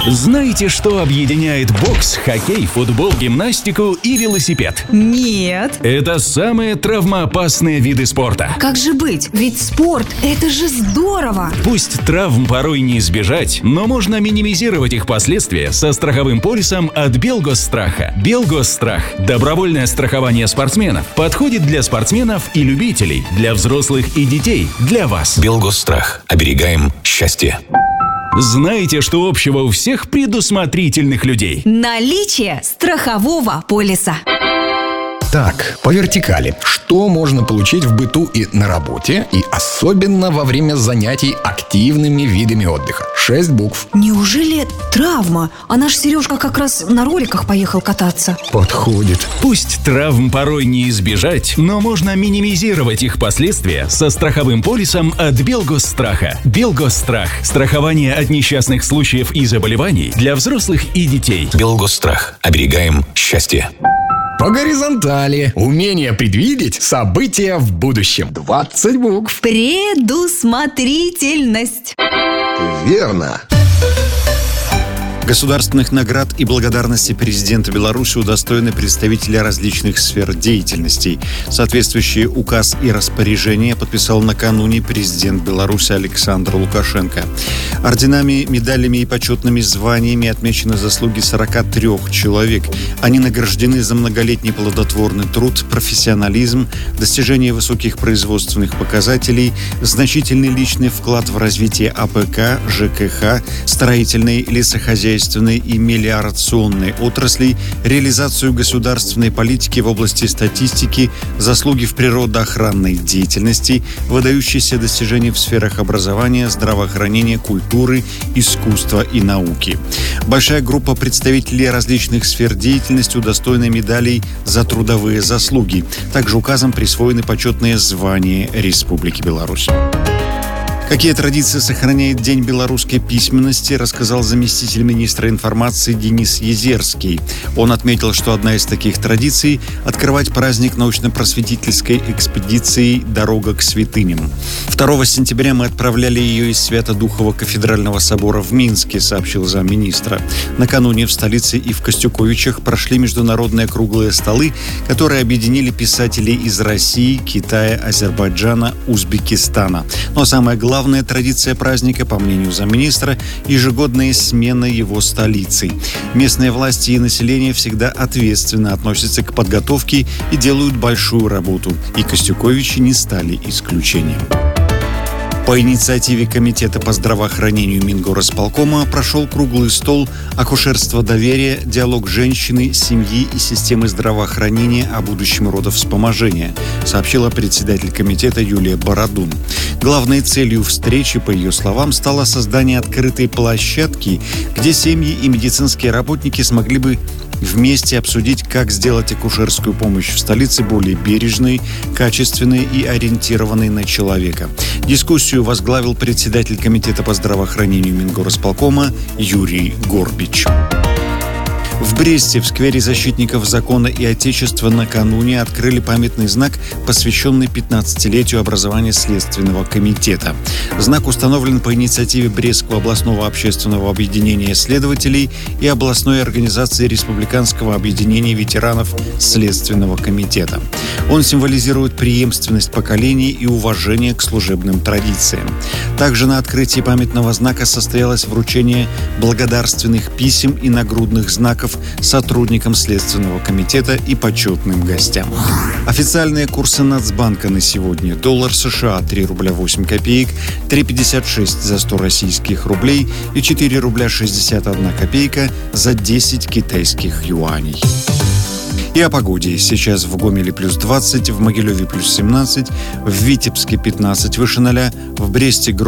Знаете, что объединяет бокс, хоккей, футбол, гимнастику и велосипед? Нет. Это самые травмоопасные виды спорта. Как же быть? Ведь спорт – это же здорово! Пусть травм порой не избежать, но можно минимизировать их последствия со страховым полисом от Белгосстраха. Белгосстрах – добровольное страхование спортсменов. Подходит для спортсменов и любителей, для взрослых и детей, для вас. Белгосстрах. Оберегаем счастье. Знаете, что общего у всех предусмотрительных людей? Наличие страхового полиса. Так, по вертикали. Что можно получить в быту и на работе, и особенно во время занятий активными видами отдыха? 6 букв. Неужели травма? А наш Сережка как раз на роликах поехал кататься. Подходит. Пусть травм порой не избежать, но можно минимизировать их последствия со страховым полисом от Белгосстраха. Белгосстрах – страхование от несчастных случаев и заболеваний для взрослых и детей. Белгосстрах. Оберегаем счастье. По горизонтали. Умение предвидеть события в будущем. 20 букв. Предусмотрительность. Верно. Государственных наград и благодарности президента Беларуси удостоены представители различных сфер деятельности. Соответствующий указ и распоряжение подписал накануне президент Беларуси Александр Лукашенко. Орденами, медалями и почетными званиями отмечены заслуги 43 человек. Они награждены за многолетний плодотворный труд, профессионализм, достижение высоких производственных показателей, значительный личный вклад в развитие АПК, ЖКХ, строительной, лесохозяйственной и мелиорационной отраслей, реализацию государственной политики в области статистики, заслуги в природоохранной деятельности, выдающиеся достижения в сферах образования, здравоохранения, культуры, искусства и науки. Большая группа представителей различных сфер деятельности удостоена медалей за трудовые заслуги. Также указом присвоены почетные звания Республики Беларусь. Какие традиции сохраняет День белорусской письменности, рассказал заместитель министра информации Денис Езерский. Он отметил, что одна из таких традиций – открывать праздник научно-просветительской экспедиции «Дорога к святыням». 2 сентября мы отправляли ее из Свято-Духова кафедрального собора в Минске, сообщил замминистра. Накануне в столице и в Костюковичах прошли международные круглые столы, которые объединили писателей из России, Китая, Азербайджана, Узбекистана. Но самое главное, главная традиция праздника, по мнению замминистра, ежегодная смена его столицей. Местные власти и население всегда ответственно относятся к подготовке и делают большую работу. И Костюковичи не стали исключением. По инициативе Комитета по здравоохранению Мингорисполкома прошел круглый стол «Акушерство доверия. Диалог женщины, семьи и системы здравоохранения о будущем родовспоможения», сообщила председатель комитета Юлия Бородун. Главной целью встречи, по ее словам, стало создание открытой площадки, где семьи и медицинские работники смогли бы вместе обсудить, как сделать акушерскую помощь в столице более бережной, качественной и ориентированной на человека. Дискуссию возглавил председатель Комитета по здравоохранению Мингорисполкома Юрий Горбич. В Бресте в сквере защитников закона и Отечества накануне открыли памятный знак, посвященный 15-летию образования Следственного комитета. Знак установлен по инициативе Брестского областного общественного объединения следователей и областной организации Республиканского объединения ветеранов Следственного комитета. Он символизирует преемственность поколений и уважение к служебным традициям. Также на открытии памятного знака состоялось вручение благодарственных писем и нагрудных знаков сотрудникам Следственного комитета и почетным гостям. Официальные курсы Нацбанка на сегодня: доллар США 3 рубля 8 копеек, 3,56 за 100 российских рублей и 4 рубля 61 копейка за 10 китайских юаней. И о погоде. Сейчас в Гомеле плюс 20, в Могилеве плюс 17, в Витебске 15 выше 0, в Бресте